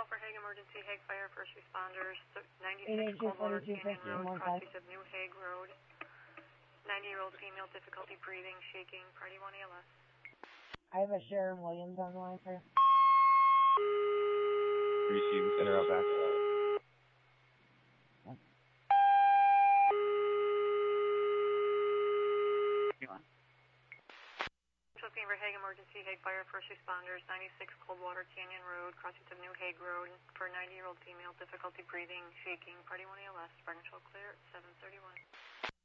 for Hague Emergency, Hague Fire, first responders, 96 Coldwater Canyon Road, crossings of New Hague Road. 90-year-old female, difficulty breathing, shaking, party 1 ALS. I have a Sharon Williams on the line, sir. Receive center out back. Looking for Hague Emergency, Hague Fire, first responders, 96 Coldwater Canyon Road, crossings of New Hague Road, for 90-year-old female, difficulty breathing, shaking, party 1 ALS, Barnard clear at 7:31.